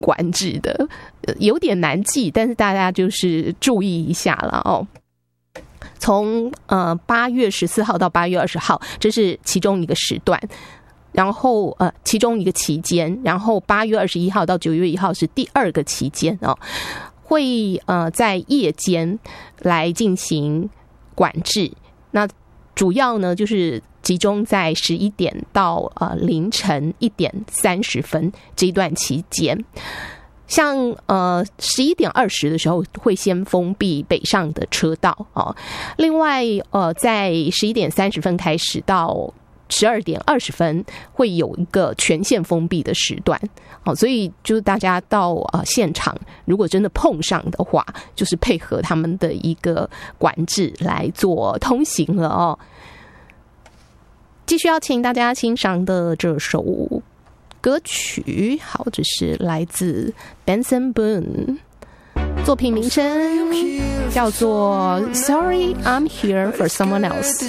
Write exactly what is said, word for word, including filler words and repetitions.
管制的，有点难记，但是大家就是注意一下了哦。从呃八月十四号到八月二十号，这是其中一个时段，然后呃其中一个期间，然后八月二十一号到九月一号是第二个期间哦，会呃在夜间来进行管制。那主要呢就是集中在十一点到呃凌晨一点三十分这一段期间。像呃十一点二十的时候会先封闭北上的车道哦，另外呃在十一点三十分开始到十二点二十分会有一个全线封闭的时段哦，所以就是大家到呃现场，如果真的碰上的话，就是配合他们的一个管制来做通行了哦。继续要请大家欣赏的这首歌曲，好，这是来自 Benson Boone， 作品名称叫做 Sorry I'm Here for Someone Else。